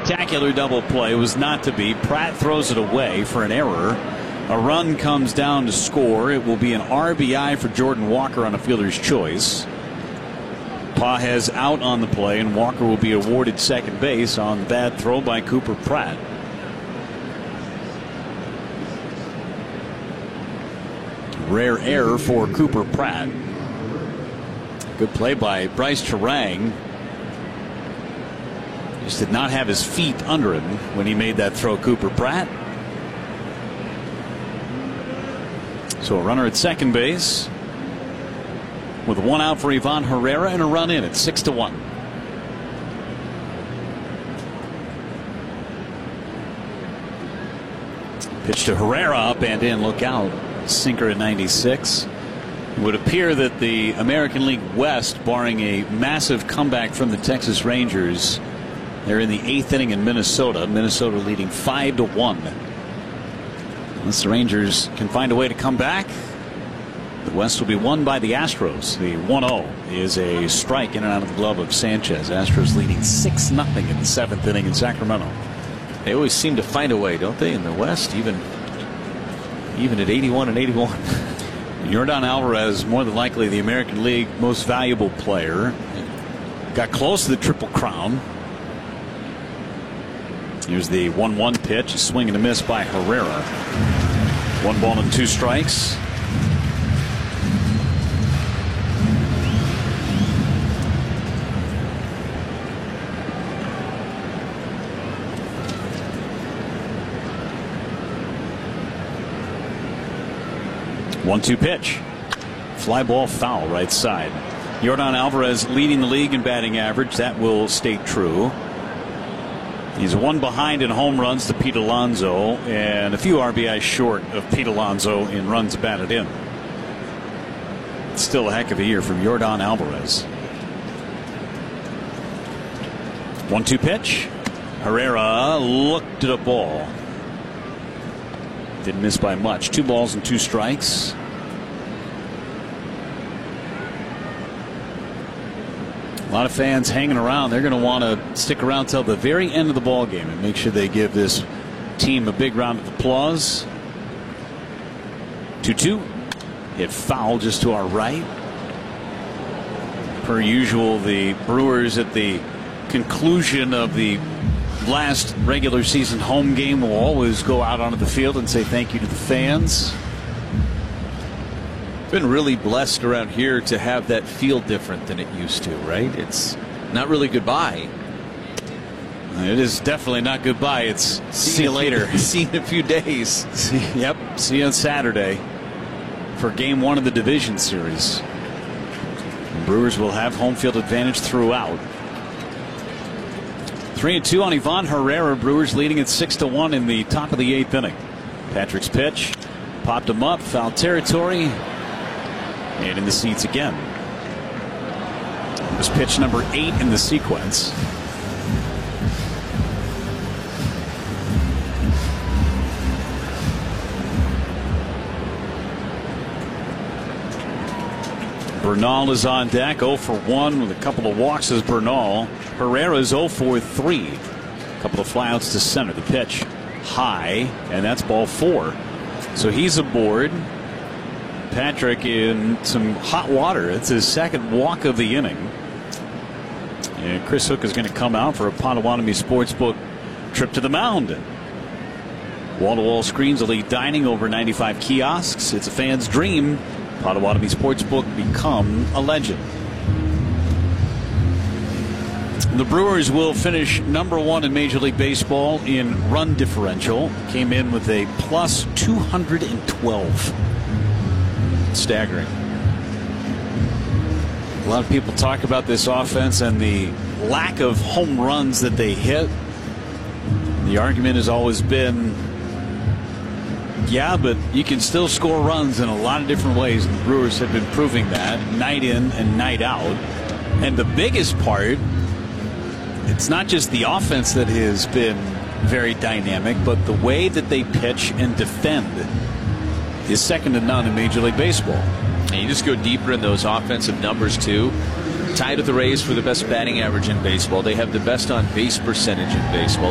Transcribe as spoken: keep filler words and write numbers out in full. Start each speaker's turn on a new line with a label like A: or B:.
A: spectacular double play was not to be. Pratt throws it away for an error. A run comes down to score. It will be an R B I for Jordan Walker on a fielder's choice. Pages out on the play, and Walker will be awarded second base on the bad throw by Cooper Pratt. Rare error for Cooper Pratt. Good play by Bryce Turang. Just did not have his feet under him when he made that throw, Cooper Pratt. So a runner at second base with one out for Ivan Herrera and a run in at six to one. Pitch to Herrera, up and in, look out. Sinker at ninety-six. It would appear that the American League West, barring a massive comeback from the Texas Rangers, they're in the eighth inning in Minnesota. Minnesota leading five to one. Unless the Rangers can find a way to come back, the West will be won by the Astros. The one oh is a strike in and out of the glove of Sanchez. Astros leading six nothing in the seventh inning in Sacramento.
B: They always seem to find a way, don't they, in the West, even even at eighty-one and eighty-one.
A: Yordan Alvarez, more than likely the American League most valuable player, got close to the Triple Crown. Here's the one one pitch, a swing and a miss by Herrera. One ball and two strikes. one two pitch. Fly ball foul right side. Yordan Alvarez leading the league in batting average. That will stay true. He's one behind in home runs to Pete Alonso and a few R B Is short of Pete Alonso in runs batted in. Still a heck of a year from Yordan Alvarez. one two pitch. Herrera looked at a ball. Didn't miss by much. Two balls and two strikes. A lot of fans hanging around. They're going to want to stick around till the very end of the ball game and make sure they give this team a big round of applause. two two. Hit foul just to our right. Per usual, the Brewers at the conclusion of the last regular season home game will always go out onto the field and say thank you to the fans.
B: Been really blessed around here to have that feel different than it used to, right? It's not really goodbye.
A: It is definitely not goodbye. It's see, see you later.
B: See you in a few days.
A: See, yep. See you on Saturday for game one of the division series. The Brewers will have home field advantage throughout. Three and two on Ivan Herrera. Brewers leading at six to one in the top of the eighth inning. Patrick's pitch popped him up, foul territory, and in the seats again. It was pitch number eight in the sequence. Bernal is on deck, oh for one with a couple of walks as Bernal. Herrera's oh for three. A couple of flyouts to center. The pitch high, and that's ball four. So he's aboard. Patrick in some hot water. It's his second walk of the inning. And Chris Hook is going to come out for a Potawatomi Sportsbook trip to the mound. Wall-to-wall screens, elite dining, over ninety-five kiosks. It's a fan's dream. Potawatomi Sportsbook, become a legend. The Brewers will finish number one in Major League Baseball in run differential. Came in with a plus two hundred twelve. Staggering. A lot of people talk about this offense and the lack of home runs that they hit. The argument has always been, yeah, but you can still score runs in a lot of different ways. And the Brewers have been proving that night in and night out. And the biggest part, it's not just the offense that has been very dynamic, but the way that they pitch and defend is second to none in Major League Baseball.
B: And you just go deeper in those offensive numbers too. Tied with the Rays for the best batting average in baseball. They have the best on base percentage in baseball.